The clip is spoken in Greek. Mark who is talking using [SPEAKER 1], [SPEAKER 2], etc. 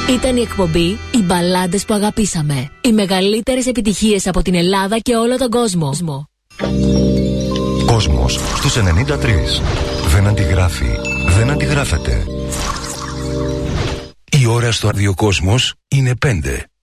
[SPEAKER 1] Ήταν η εκπομπή «Οι μπαλάντες που αγαπήσαμε». Οι μεγαλύτερες επιτυχίες από την Ελλάδα και όλο τον κόσμο.
[SPEAKER 2] Κόσμος στους 93. Δεν αντιγράφει, δεν αντιγράφεται. Η ώρα στο ραδιοκόσμος είναι 5.